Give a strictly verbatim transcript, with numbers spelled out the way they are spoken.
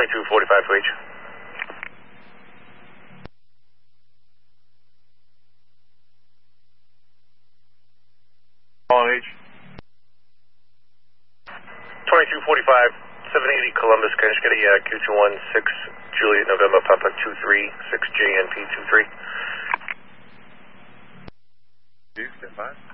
twenty-two forty-five to H. On H. twenty-two forty-five, seven eighty Columbus. Can I just get a uh, Q two one six Juliet November Papa two three six J N P two three? Stand by.